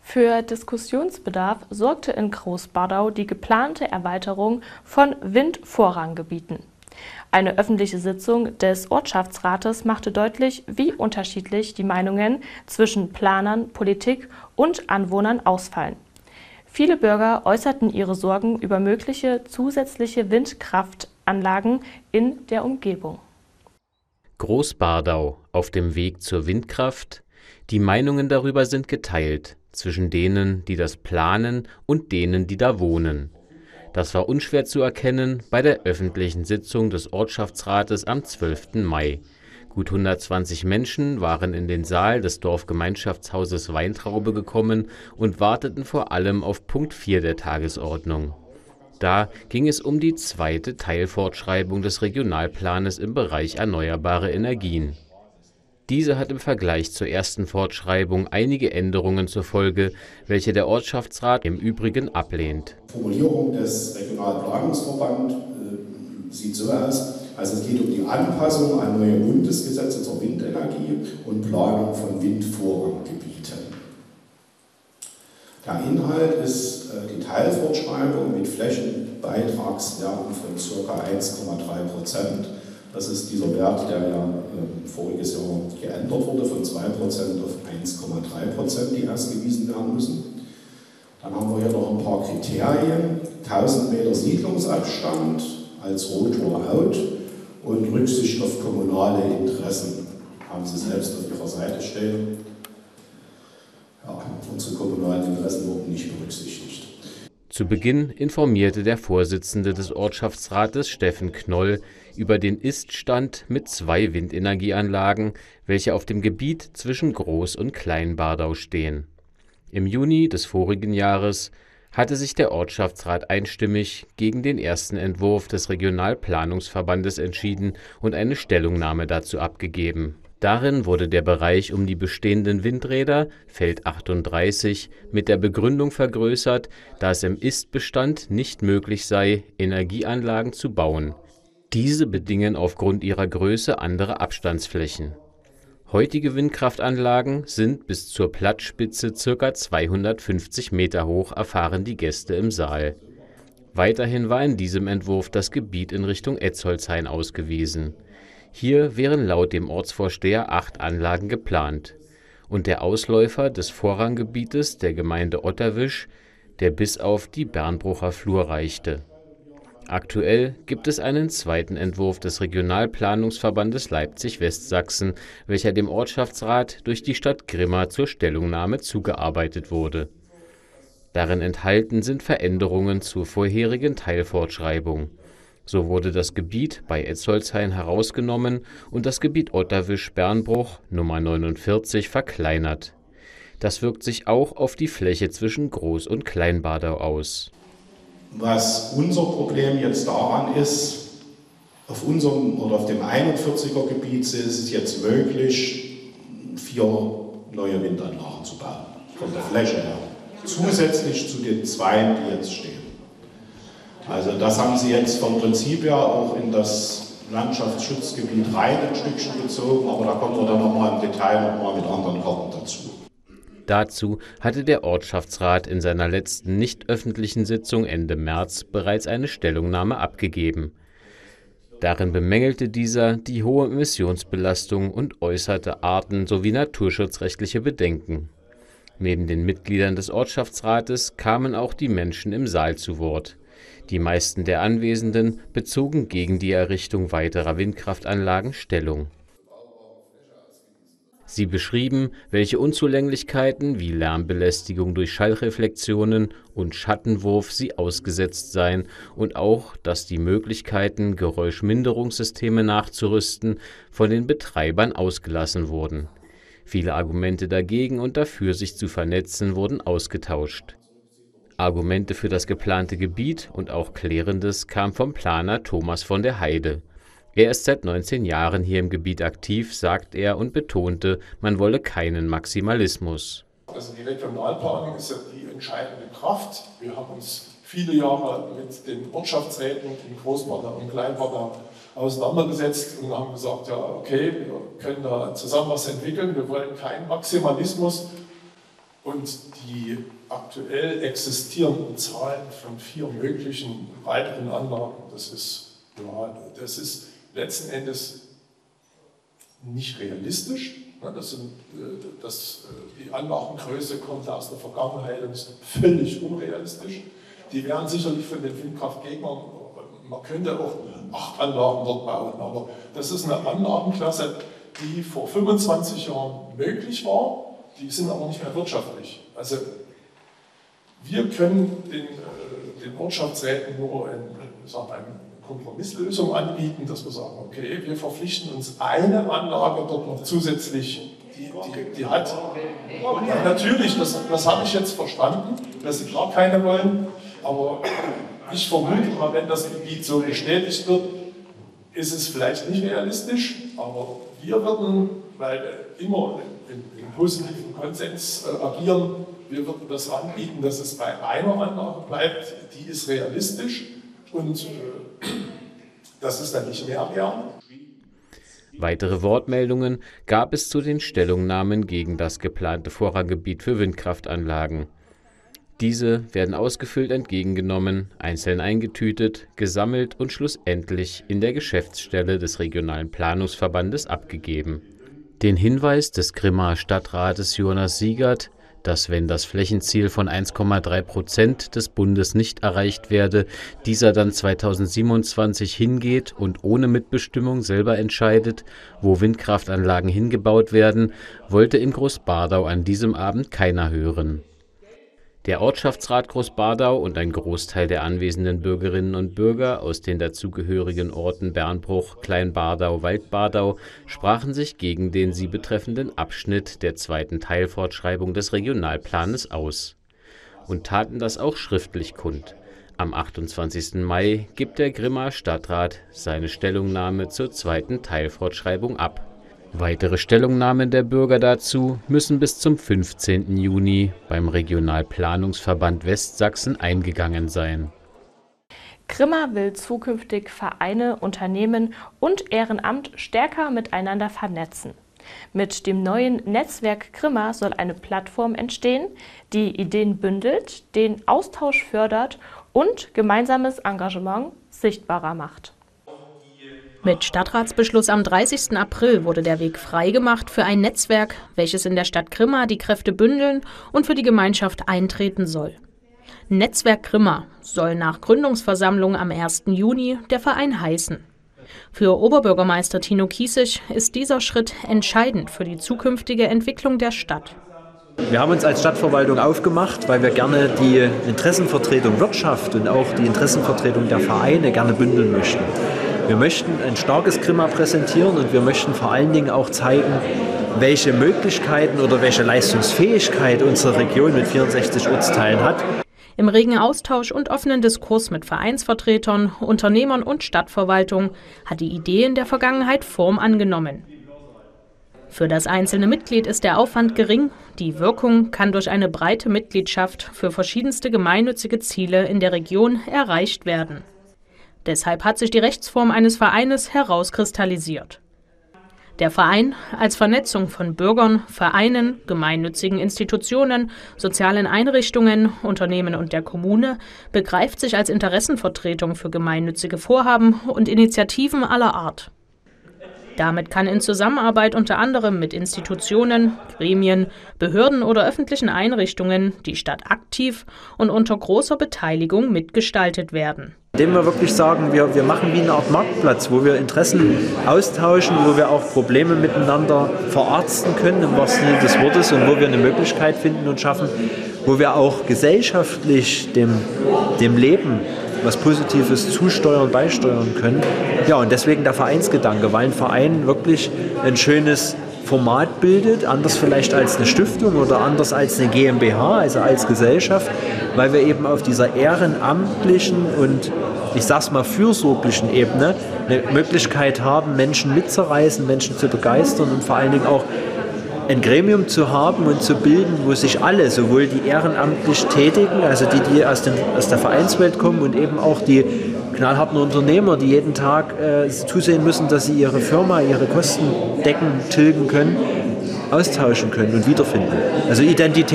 Für Diskussionsbedarf sorgte in Großbardau die geplante Erweiterung von Windvorranggebieten. Eine öffentliche Sitzung des Ortschaftsrates machte deutlich, wie unterschiedlich die Meinungen zwischen Planern, Politik und Anwohnern ausfallen. Viele Bürger äußerten ihre Sorgen über mögliche zusätzliche Windkraftanlagen in der Umgebung. Großbardau auf dem Weg zur Windkraft. Die Meinungen darüber sind geteilt zwischen denen, die das planen, und denen, die da wohnen. Das war unschwer zu erkennen bei der öffentlichen Sitzung des Ortschaftsrates am 12. Mai. Gut 120 Menschen waren in den Saal des Dorfgemeinschaftshauses Weintraube gekommen und warteten vor allem auf Punkt 4 der Tagesordnung. Da ging es um die zweite Teilfortschreibung des Regionalplanes im Bereich erneuerbare Energien. Diese hat im Vergleich zur ersten Fortschreibung einige Änderungen zur Folge, welche der Ortschaftsrat im Übrigen ablehnt. Die Formulierung des Regionalplanungsverbands sieht so aus, also es geht um die Anpassung an neue Bundesgesetze zur Windenergie und Planung von Windvorranggebieten. Der Inhalt ist die Teilfortschreibung mit Flächenbeitragswerten von ca. 1,3%. Das ist dieser Wert, der ja voriges Jahr geändert wurde, von 2% auf 1,3%, die ausgewiesen werden müssen. Dann haben wir hier noch ein paar Kriterien. 1000 Meter Siedlungsabstand als Rotor-Out und Rücksicht auf kommunale Interessen. Haben Sie selbst auf Ihrer Seite stehen. Ja, unsere kommunalen Interessen wurden nicht berücksichtigt. Zu Beginn informierte der Vorsitzende des Ortschaftsrates, Steffen Knoll, über den Ist-Stand mit 2 Windenergieanlagen, welche auf dem Gebiet zwischen Groß- und Kleinbardau stehen. Im Juni des vorigen Jahres hatte sich der Ortschaftsrat einstimmig gegen den ersten Entwurf des Regionalplanungsverbandes entschieden und eine Stellungnahme dazu abgegeben. Darin wurde der Bereich um die bestehenden Windräder, Feld 38, mit der Begründung vergrößert, da es im Ist-Bestand nicht möglich sei, Energieanlagen zu bauen. Diese bedingen aufgrund ihrer Größe andere Abstandsflächen. Heutige Windkraftanlagen sind bis zur Plattspitze ca. 250 Meter hoch, erfahren die Gäste im Saal. Weiterhin war in diesem Entwurf das Gebiet in Richtung Etzolshain ausgewiesen. Hier wären laut dem Ortsvorsteher 8 Anlagen geplant und der Ausläufer des Vorranggebietes der Gemeinde Otterwisch, der bis auf die Bernbrucher Flur reichte. Aktuell gibt es einen zweiten Entwurf des Regionalplanungsverbandes Leipzig-Westsachsen, welcher dem Ortschaftsrat durch die Stadt Grimma zur Stellungnahme zugearbeitet wurde. Darin enthalten sind Veränderungen zur vorherigen Teilfortschreibung. So wurde das Gebiet bei Etzolshain herausgenommen und das Gebiet Otterwisch-Bernbruch Nummer 49 verkleinert. Das wirkt sich auch auf die Fläche zwischen Groß- und Kleinbardau aus. Was unser Problem jetzt daran ist, auf unserem oder auf dem 41er Gebiet ist es jetzt möglich, 4 neue Windanlagen zu bauen, von der Fläche her, zusätzlich zu den 2, die jetzt stehen. Also das haben Sie jetzt vom Prinzip her auch in das Landschaftsschutzgebiet rein ein Stückchen gezogen, aber da kommen wir dann nochmal im Detail nochmal mit anderen Karten dazu. Dazu hatte der Ortschaftsrat in seiner letzten nicht öffentlichen Sitzung Ende März bereits eine Stellungnahme abgegeben. Darin bemängelte dieser die hohe Emissionsbelastung und äußerte arten- sowie naturschutzrechtliche Bedenken. Neben den Mitgliedern des Ortschaftsrates kamen auch die Menschen im Saal zu Wort. Die meisten der Anwesenden bezogen gegen die Errichtung weiterer Windkraftanlagen Stellung. Sie beschrieben, welche Unzulänglichkeiten wie Lärmbelästigung durch Schallreflexionen und Schattenwurf sie ausgesetzt seien und auch, dass die Möglichkeiten, Geräuschminderungssysteme nachzurüsten, von den Betreibern ausgelassen wurden. Viele Argumente dagegen und dafür, sich zu vernetzen, wurden ausgetauscht. Argumente für das geplante Gebiet und auch Klärendes kam vom Planer Thomas von der Heide. Er ist seit 19 Jahren hier im Gebiet aktiv, sagt er und betonte, man wolle keinen Maximalismus. Also die Regionalplanung ist ja die entscheidende Kraft. Wir haben uns viele Jahre mit den Ortschaftsräten in Großbardau und Kleinbardau auseinandergesetzt und haben gesagt, ja okay, wir können da zusammen was entwickeln, wir wollen keinen Maximalismus. Und die aktuell existierenden Zahlen von 4 möglichen weiteren Anlagen, das ist letzten Endes nicht realistisch. Die Anlagengröße kommt aus der Vergangenheit und ist völlig unrealistisch. Die wären sicherlich von den Windkraftgegnern, man könnte auch 8 Anlagen dort bauen, aber das ist eine Anlagenklasse, die vor 25 Jahren möglich war, die sind aber nicht mehr wirtschaftlich. Also wir können den Ortschaftsräten nur eine Kompromisslösung anbieten, dass wir sagen, okay, wir verpflichten uns eine Anlage dort noch zusätzlich, die hat. Und natürlich, das habe ich jetzt verstanden, dass sie gar keine wollen, aber ich vermute mal, wenn das Gebiet so bestätigt wird, ist es vielleicht nicht realistisch, aber wir würden, weil wir immer im positiven Konsens agieren, wir würden das anbieten, dass es bei einer Anlage bleibt, die ist realistisch und das ist dann nicht mehr werden. Weitere Wortmeldungen gab es zu den Stellungnahmen gegen das geplante Vorranggebiet für Windkraftanlagen. Diese werden ausgefüllt entgegengenommen, einzeln eingetütet, gesammelt und schlussendlich in der Geschäftsstelle des Regionalen Planungsverbandes abgegeben. Den Hinweis des Grimmaer Stadtrates Jonas Siegert, dass, wenn das Flächenziel von 1,3% des Bundes nicht erreicht werde, dieser dann 2027 hingeht und ohne Mitbestimmung selber entscheidet, wo Windkraftanlagen hingebaut werden, wollte in Großbardau an diesem Abend keiner hören. Der Ortschaftsrat Großbardau und ein Großteil der anwesenden Bürgerinnen und Bürger aus den dazugehörigen Orten Bernbruch, Kleinbardau, Waldbardau sprachen sich gegen den sie betreffenden Abschnitt der zweiten Teilfortschreibung des Regionalplanes aus und taten das auch schriftlich kund. Am 28. Mai gibt der Grimmaer Stadtrat seine Stellungnahme zur zweiten Teilfortschreibung ab. Weitere Stellungnahmen der Bürger dazu müssen bis zum 15. Juni beim Regionalplanungsverband Westsachsen eingegangen sein. Grimma will zukünftig Vereine, Unternehmen und Ehrenamt stärker miteinander vernetzen. Mit dem neuen Netzwerk Grimma soll eine Plattform entstehen, die Ideen bündelt, den Austausch fördert und gemeinsames Engagement sichtbarer macht. Mit Stadtratsbeschluss am 30. April wurde der Weg freigemacht für ein Netzwerk, welches in der Stadt Grimma die Kräfte bündeln und für die Gemeinschaft eintreten soll. Netzwerk Grimma soll nach Gründungsversammlung am 1. Juni der Verein heißen. Für Oberbürgermeister Tino Kiesig ist dieser Schritt entscheidend für die zukünftige Entwicklung der Stadt. Wir haben uns als Stadtverwaltung aufgemacht, weil wir gerne die Interessenvertretung Wirtschaft und auch die Interessenvertretung der Vereine gerne bündeln möchten. Wir möchten ein starkes Grimma präsentieren und wir möchten vor allen Dingen auch zeigen, welche Möglichkeiten oder welche Leistungsfähigkeit unsere Region mit 64 Ortsteilen hat. Im regen Austausch und offenen Diskurs mit Vereinsvertretern, Unternehmern und Stadtverwaltung hat die Idee in der Vergangenheit Form angenommen. Für das einzelne Mitglied ist der Aufwand gering, die Wirkung kann durch eine breite Mitgliedschaft für verschiedenste gemeinnützige Ziele in der Region erreicht werden. Deshalb hat sich die Rechtsform eines Vereines herauskristallisiert. Der Verein als Vernetzung von Bürgern, Vereinen, gemeinnützigen Institutionen, sozialen Einrichtungen, Unternehmen und der Kommune begreift sich als Interessenvertretung für gemeinnützige Vorhaben und Initiativen aller Art. Damit kann in Zusammenarbeit unter anderem mit Institutionen, Gremien, Behörden oder öffentlichen Einrichtungen die Stadt aktiv und unter großer Beteiligung mitgestaltet werden. Indem wir wirklich sagen, wir machen wie eine Art Marktplatz, wo wir Interessen austauschen, wo wir auch Probleme miteinander verarzten können, im wahrsten Sinne des Wortes, und wo wir eine Möglichkeit finden und schaffen, wo wir auch gesellschaftlich dem Leben was Positives zusteuern, beisteuern können. Ja, und deswegen der Vereinsgedanke, weil ein Verein wirklich ein schönes Format bildet, anders vielleicht als eine Stiftung oder anders als eine GmbH, also als Gesellschaft, weil wir eben auf dieser ehrenamtlichen und, ich sag's mal, fürsorglichen Ebene eine Möglichkeit haben, Menschen mitzureißen, Menschen zu begeistern und vor allen Dingen auch ein Gremium zu haben und zu bilden, wo sich alle, sowohl die ehrenamtlich Tätigen, also die aus der Vereinswelt kommen, und eben auch die knallharten Unternehmer, die jeden Tag zusehen müssen, dass sie ihre Firma, ihre Kosten decken, tilgen können, austauschen können und wiederfinden. Also Identität